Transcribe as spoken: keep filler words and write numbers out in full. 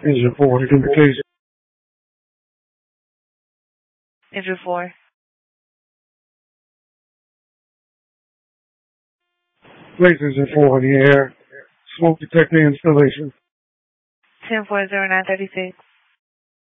Engine four, identification. Engine four. Place engine four in the air. Smoke detector installation. ten four zero nine thirty-six.